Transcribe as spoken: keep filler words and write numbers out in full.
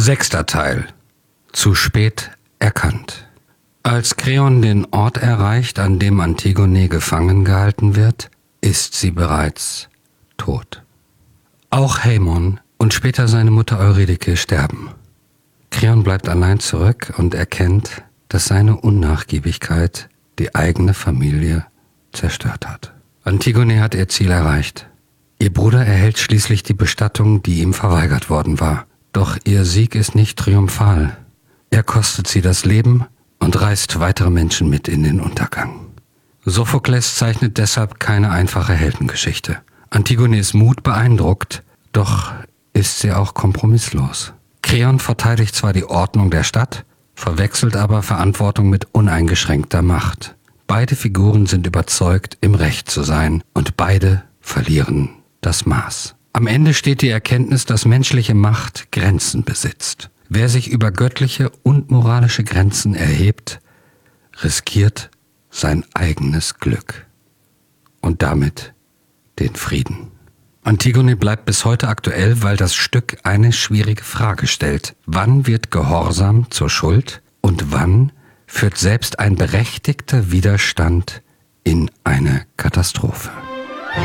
Sechster Teil. Zu spät erkannt. Als Kreon den Ort erreicht, an dem Antigone gefangen gehalten wird, ist sie bereits tot. Auch Haemon und später seine Mutter Eurydike sterben. Kreon bleibt allein zurück und erkennt, dass seine Unnachgiebigkeit die eigene Familie zerstört hat. Antigone hat ihr Ziel erreicht. Ihr Bruder erhält schließlich die Bestattung, die ihm verweigert worden war. Doch ihr Sieg ist nicht triumphal. Er kostet sie das Leben und reißt weitere Menschen mit in den Untergang. Sophokles zeichnet deshalb keine einfache Heldengeschichte. Antigones Mut beeindruckt, doch ist sie auch kompromisslos. Kreon verteidigt zwar die Ordnung der Stadt, verwechselt aber Verantwortung mit uneingeschränkter Macht. Beide Figuren sind überzeugt, im Recht zu sein, und beide verlieren das Maß. Am Ende steht die Erkenntnis, dass menschliche Macht Grenzen besitzt. Wer sich über göttliche und moralische Grenzen erhebt, riskiert sein eigenes Glück und damit den Frieden. Antigone bleibt bis heute aktuell, weil das Stück eine schwierige Frage stellt. Wann wird Gehorsam zur Schuld und wann führt selbst ein berechtigter Widerstand in eine Katastrophe?